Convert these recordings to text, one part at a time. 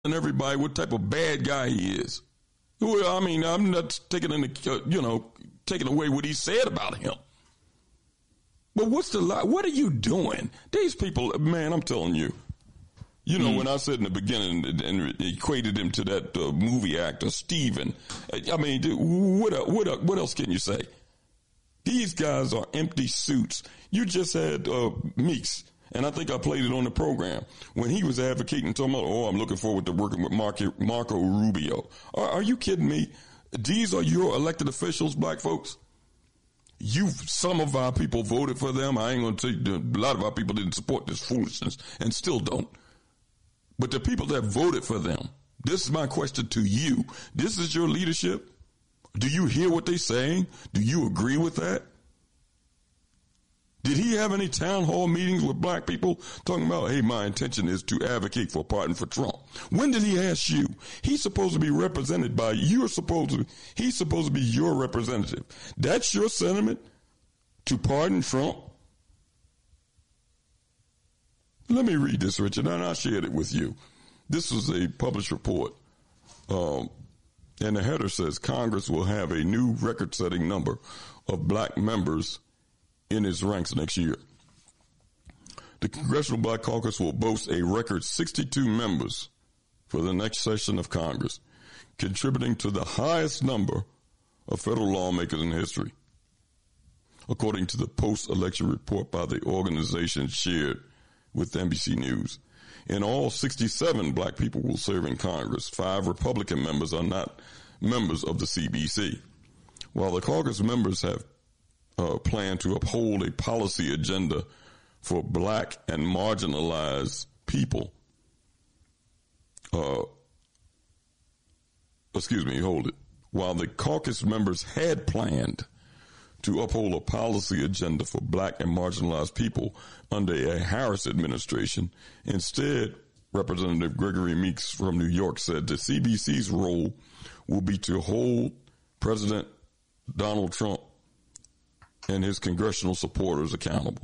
everybody what type of bad guy he is. Well, I mean, I'm not taking taking away what he said about him. But what's the lie? What are you doing? These people, man, I'm telling you. You know, when I said in the beginning and equated him to that movie actor, Steven, I mean, what else can you say? These guys are empty suits. You just had Meeks, and I think I played it on the program, when he was advocating, talking about, I'm looking forward to working with Marco Rubio. Are you kidding me? These are your elected officials, black folks? Some of our people voted for them. I ain't going to tell you, a lot of our people didn't support this foolishness and still don't. But the people that voted for them, this is my question to you. This is your leadership? Do you hear what they're saying? Do you agree with that? Did he have any town hall meetings with black people talking about, hey, my intention is to advocate for pardon for Trump? When did he ask you? He's supposed to be represented by you. He's supposed to be your representative. That's your sentiment to pardon Trump? Let me read this, Richard, and I shared it with you. This was a published report. And the header says Congress will have a new record-setting number of black members in its ranks next year. The Congressional Black Caucus will boast a record 62 members for the next session of Congress, contributing to the highest number of federal lawmakers in history, according to the post-election report by the organization shared with NBC News. In all, 67 black people will serve in Congress. 5 Republican members are not members of the CBC. While the caucus members have planned to uphold a policy agenda for black and marginalized people, While the caucus members had planned to uphold a policy agenda for black and marginalized people under a Harris administration, instead, Representative Gregory Meeks from New York said the CBC's role will be to hold President Donald Trump and his congressional supporters accountable.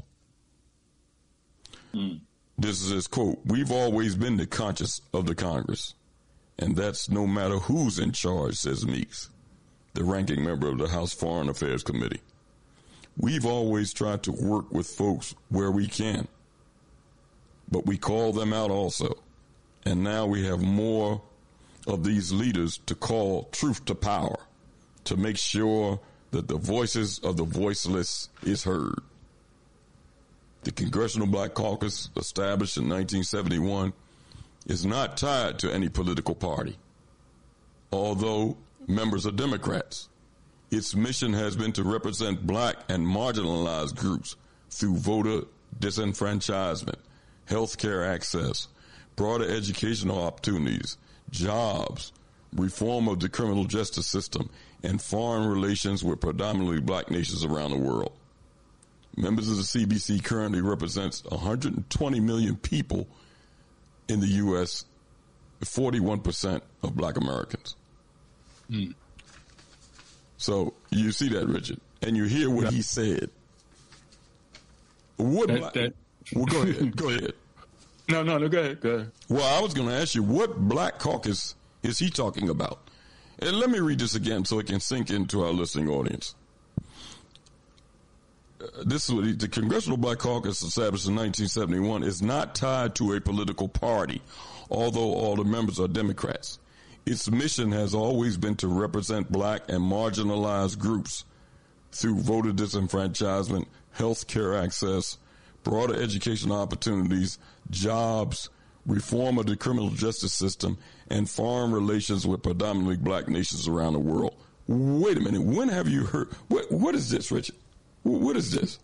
This is his quote: "We've always been the conscience of the Congress, and that's no matter who's in charge," says Meeks, the ranking member of the House Foreign Affairs Committee. "We've always tried to work with folks where we can, but we call them out also. And now we have more of these leaders to call truth to power, to make sure that the voices of the voiceless is heard." The Congressional Black Caucus, established in 1971, is not tied to any political party, although members are Democrats. Its mission has been to represent black and marginalized groups through voter disenfranchisement, health care access, broader educational opportunities, jobs, reform of the criminal justice system, and foreign relations with predominantly black nations around the world. Members of the CBC currently represents 120 million people in the U.S., 41% of black Americans. So you see that, Richard, and you hear what he said. Well, go ahead. Go ahead. No, go ahead. Well, I was going to ask you, what black caucus is he talking about? And let me read this again so it can sink into our listening audience. This is what the Congressional Black Caucus, established in 1971, is not tied to a political party, although all the members are Democrats. Its mission has always been to represent black and marginalized groups through voter disenfranchisement, health care access, broader education opportunities, jobs, reform of the criminal justice system, and foreign relations with predominantly black nations around the world. Wait a minute. When have you heard? What is this, Richard? What is this?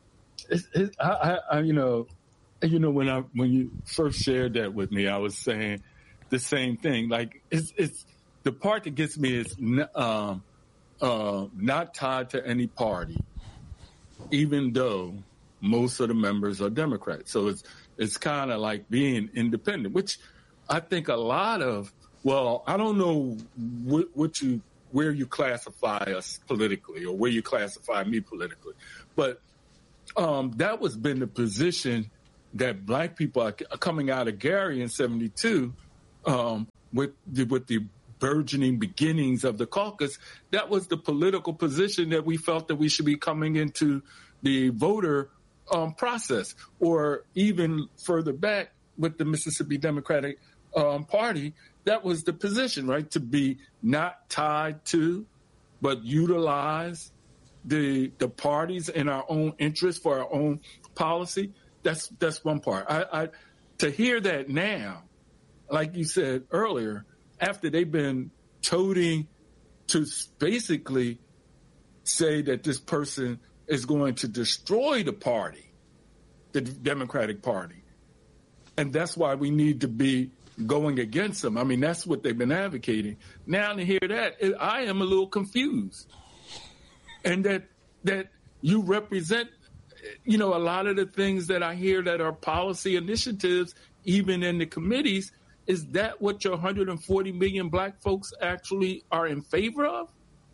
When you first shared that with me, I was saying the same thing. Like it's the part that gets me is not tied to any party, even though most of the members are Democrats. So it's kind of like being independent, which I think a lot of. Well, I don't know where you classify us politically or where you classify me politically. But that was been the position that black people are coming out of Gary in 72 with the burgeoning beginnings of the caucus, that was the political position that we felt that we should be coming into the voter process, or even further back with the Mississippi Democratic Party, that was the position, right? To be not tied to, but utilize the parties in our own interest for our own policy. That's one part. To hear that now, like you said earlier, after they've been toting to basically say that this person is going to destroy the party, the Democratic Party, and that's why we need to be going against them. I mean, that's what they've been advocating. Now to hear that, I am a little confused. And that you represent, a lot of the things that I hear that are policy initiatives, even in the committees. Is that what your 140 million black folks actually are in favor of?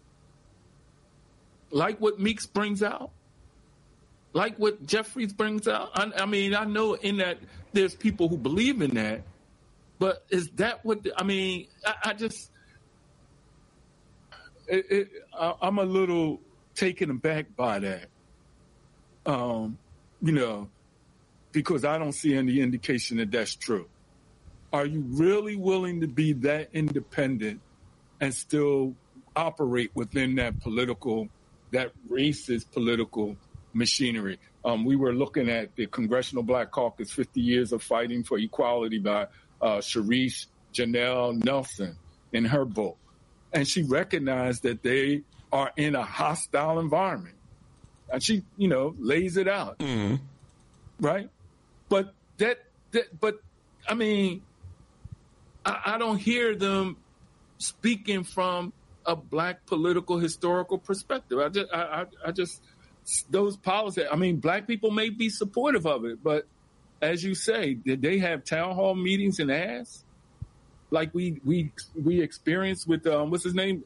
Like what Meeks brings out? Like what Jeffries brings out? I mean, I know in that there's people who believe in that, but is that what, I'm a little taken aback by that, because I don't see any indication that that's true. Are you really willing to be that independent and still operate within that racist political machinery? We were looking at the Congressional Black Caucus, 50 Years of Fighting for Equality by Sharice Janelle Nelson in her book. And she recognized that they are in a hostile environment. And she, lays it out. Mm-hmm. Right? But I don't hear them speaking from a black political historical perspective. I just those policies. I mean, black people may be supportive of it, but as you say, did they have town hall meetings and ask, like we experienced with what's his name,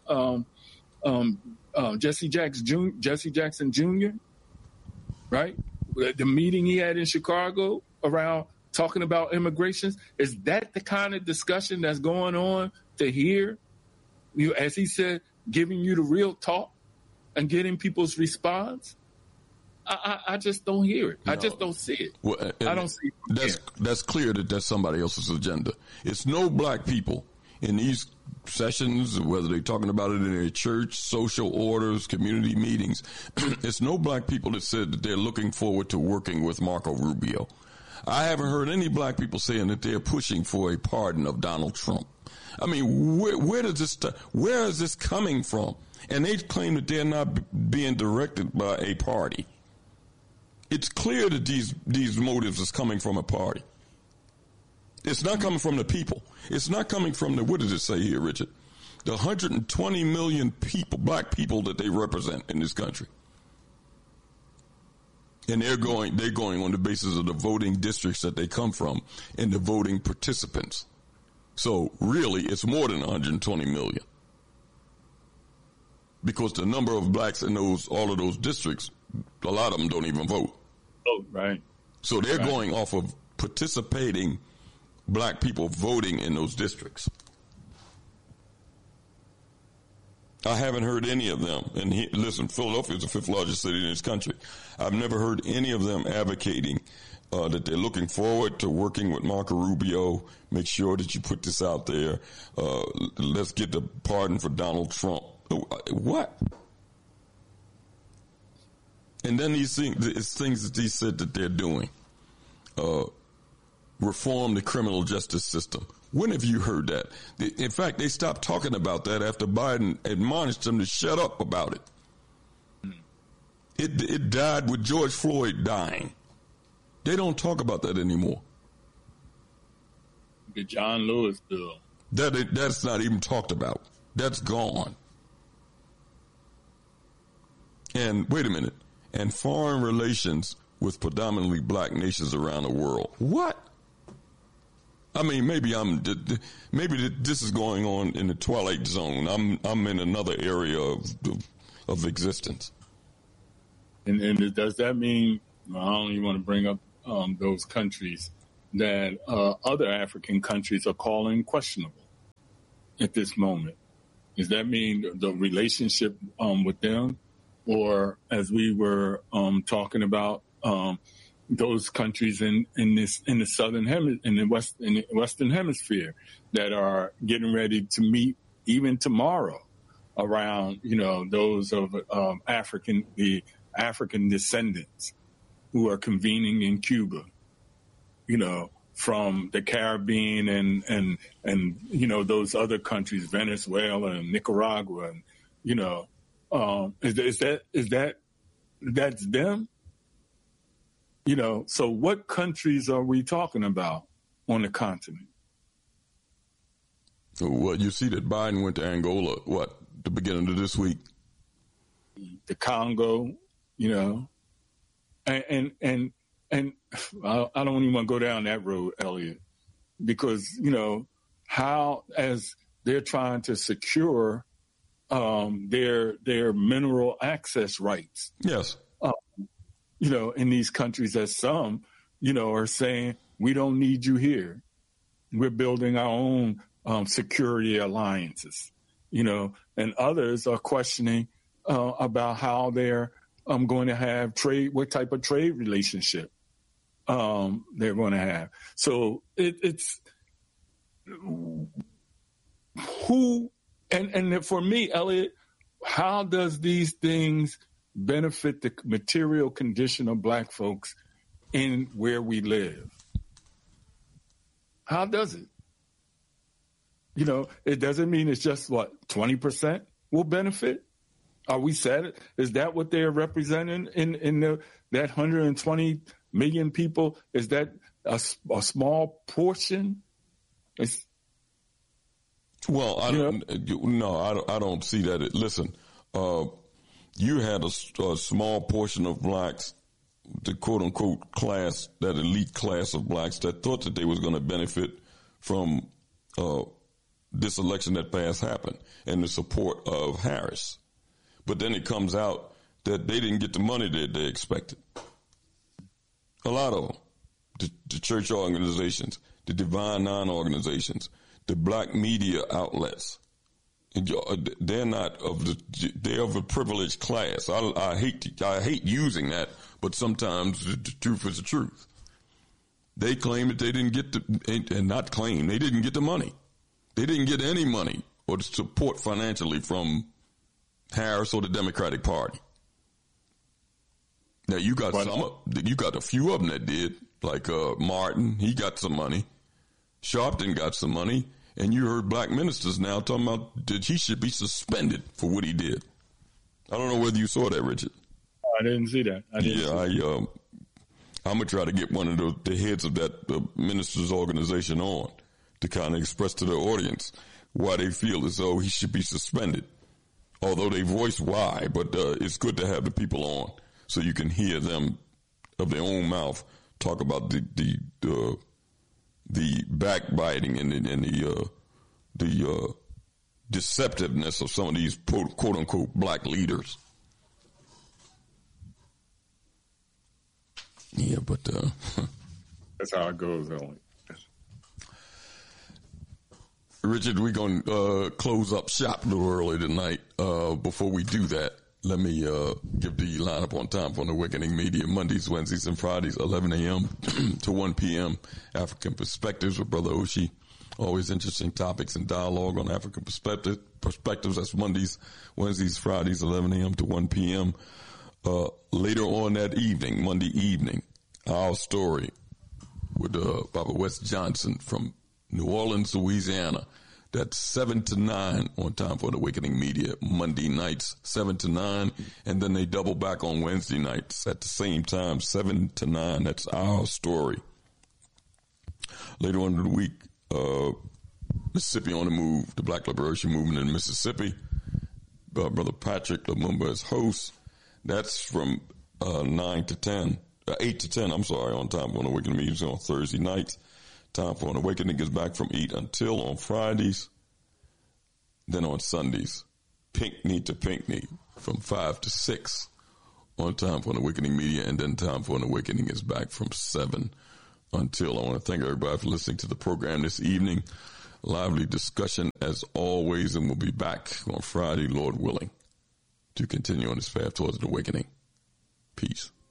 Jesse Jackson Jr. Right, the meeting he had in Chicago around talking about immigration? Is that the kind of discussion that's going on to hear, as he said, giving you the real talk and getting people's response? I just don't hear it. No. I just don't see it. Well, I don't see it. That's clear that that's somebody else's agenda. It's no black people in these sessions, whether they're talking about it in their church, social orders, community meetings. It's no black people that said that they're looking forward to working with Marco Rubio. I haven't heard any black people saying that they're pushing for a pardon of Donald Trump. I mean, where is this coming from? And they claim that they're not being directed by a party. It's clear that these motives is coming from a party. It's not coming from the people. It's not coming from what does it say here, Richard? The 120 million people, black people that they represent in this country. And they're going on the basis of the voting districts that they come from and the voting participants. So really, it's more than 120 million. Because the number of blacks in all of those districts, a lot of them don't even vote. Oh, right. So they're going off of participating black people voting in those districts. I haven't heard any of them. And listen, Philadelphia is the fifth largest city in this country. I've never heard any of them advocating that they're looking forward to working with Marco Rubio. Make sure that you put this out there. Let's get the pardon for Donald Trump. What? And then these things that he said that they're doing. Reform the criminal justice system. When have you heard that? In fact, they stopped talking about that after Biden admonished them to shut up about it. It died with George Floyd dying. They don't talk about that anymore. The John Lewis bill. That's not even talked about. That's gone. And wait a minute. And foreign relations with predominantly black nations around the world. What? I mean, maybe this is going on in the Twilight Zone. I'm in another area of existence. And does that mean, I don't even want to bring up those countries, that other African countries are calling questionable at this moment. Does that mean the relationship with them, or as we were talking about, those countries in the southern in the Western Hemisphere that are getting ready to meet even tomorrow around those of the African descendants who are convening in Cuba, from the Caribbean and those other countries, Venezuela and Nicaragua, and that's them. So what countries are we talking about on the continent? Well, you see that Biden went to Angola, the beginning of this week? The Congo, and I don't even want to go down that road, Elliot, because, how, as they're trying to secure their mineral access rights. Yes. In these countries, as some, are saying, we don't need you here. We're building our own security alliances, and others are questioning about how they're going to have trade, what type of trade relationship they're going to have. So it's who, and for me, Elliot, how does these things benefit the material condition of Black folks in where we live? How does it? It doesn't mean it's just 20% will benefit. Are we said? Is that what they're representing in that 120 million people? Is that a small portion? Well, I don't see that. Listen, you had a small portion of Blacks, the quote unquote class, that elite class of Blacks that thought that they was going to benefit from this election that passed happened and the support of Harris. But then it comes out that they didn't get the money that they expected. A lot of them, the church organizations, the Divine Nine organizations, the Black media outlets, they're not they're of a privileged class. I hate using that, but sometimes the truth is the truth. They claim that they didn't get they didn't get the money. They didn't get any money or the support financially from Harris or the Democratic Party. Now you got a few of them that did, like Martin, he got some money. Sharpton got some money. And you heard Black ministers now talking about that he should be suspended for what he did. I don't know whether you saw that, Richard. I didn't see that. I'm going to try to get one of the heads of that ministers' organization on to kind of express to the audience why they feel as though he should be suspended. Although they voice why, but it's good to have the people on so you can hear them of their own mouth talk about the backbiting and the deceptiveness of some of these quote unquote Black leaders. Yeah, but that's how it goes, Ellie. Richard, we're going to close up shop a little early tonight. Before we do that, let me give the lineup on Time for the Awakening Media, Mondays, Wednesdays, and Fridays, 11 a.m. to 1 p.m. African Perspectives with Brother Oshi. Always interesting topics and dialogue on African perspectives. That's Mondays, Wednesdays, Fridays, 11 a.m. to 1 p.m. Later on that evening, Monday evening, Our Story with Baba West Johnson from New Orleans, Louisiana. That's 7 to 9 on Time for the Awakening Media, Monday nights, 7 to 9. And then they double back on Wednesday nights at the same time, 7 to 9. That's Our Story. Later on in the week, Mississippi on the Move, the Black Liberation Movement in Mississippi. Brother Patrick Lumumba is host. That's from 8 to 10, on Time for the Awakening Media on Thursday nights. Time for an Awakening is back from 8 until on Fridays. Then on Sundays, Pinckney to Pinckney from 5 to 6 on Time for an Awakening Media. And then Time for an Awakening is back from 7 until, I want to thank everybody for listening to the program this evening. Lively discussion as always, and we'll be back on Friday, Lord willing, to continue on this path towards an awakening. Peace.